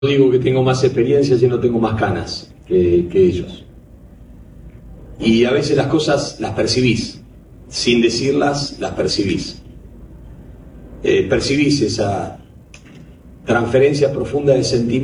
Digo que tengo más experiencia si no tengo más canas que ellos. Y a veces las cosas las percibís, sin decirlas, las percibís. Percibís esa transferencia profunda de sentimientos